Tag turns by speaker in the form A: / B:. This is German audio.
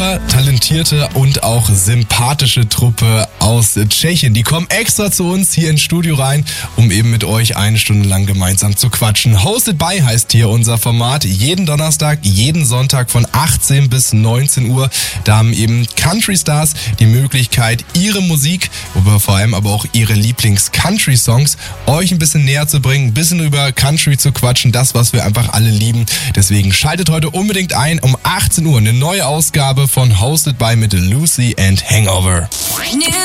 A: super talentierte und auch sympathische Truppe aus Tschechien. Die kommen extra zu uns hier ins Studio rein, um eben mit euch eine Stunde lang gemeinsam zu quatschen. Hosted by heißt hier unser Format. Jeden Donnerstag, jeden Sonntag von 18 bis 19 Uhr. Da haben eben Country Stars die Möglichkeit, ihre Musik, aber vor allem aber auch ihre Lieblings-Country-Songs euch ein bisschen näher zu bringen, ein bisschen über Country zu quatschen, das, was wir einfach alle lieben. Deswegen schaltet heute unbedingt ein um 18 Uhr eine neue Ausgabe von Hosted by mit Lucy and Hangover.